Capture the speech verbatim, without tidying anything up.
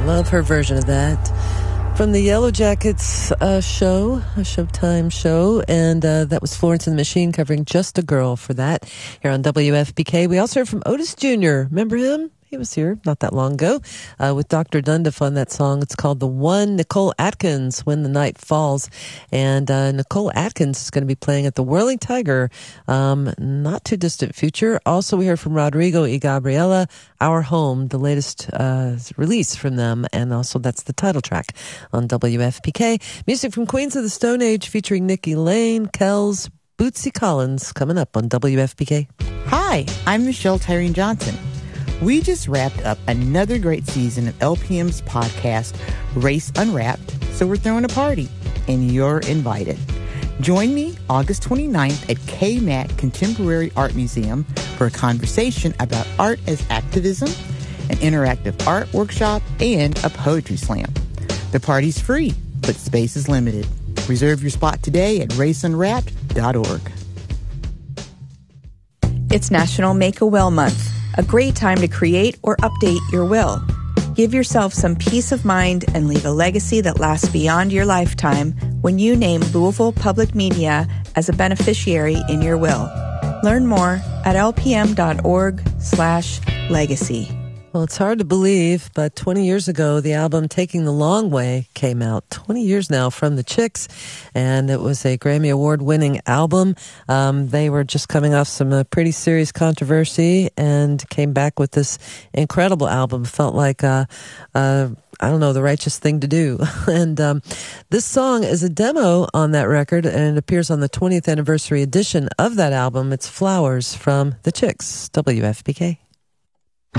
Love her version of that. From the Yellow Jackets uh, show, a Showtime show, and uh, that was Florence and the Machine covering Just a Girl for that here on W F P K. We also heard from Otis Junior Remember him? He was here not that long ago uh, with Doctor Dundiff on that song. It's called The One. Nicole Atkins, When the Night Falls. And uh, Nicole Atkins is going to be playing at the Whirling Tiger, um, not too distant future. Also, we heard from Rodrigo y Gabriela, Our Home, the latest uh, release from them. And also, that's the title track on W F P K. Music from Queens of the Stone Age featuring Nikki Lane, Kells, Bootsy Collins, coming up on W F P K. Hi, I'm Michelle Tyreen Johnson. We just wrapped up another great season of L P M's podcast, Race Unwrapped, so we're throwing a party, and you're invited. Join me August twenty-ninth at K M A C Contemporary Art Museum for a conversation about art as activism, an interactive art workshop, and a poetry slam. The party's free, but space is limited. Reserve your spot today at race unwrapped dot org. It's National Make a Will Month, a great time to create or update your will. Give yourself some peace of mind and leave a legacy that lasts beyond your lifetime when you name Louisville Public Media as a beneficiary in your will. Learn more at lpm.org slash legacy. Well, it's hard to believe, but twenty years ago, the album Taking the Long Way came out. twenty years now from the Chicks, and it was a Grammy Award-winning album. Um, they were just coming off some uh, pretty serious controversy and came back with this incredible album. Felt like, uh, uh, I don't know, the righteous thing to do. and um, this song is a demo on that record, and it appears on the twentieth anniversary edition of that album. It's Flowers from the Chicks, W F P K.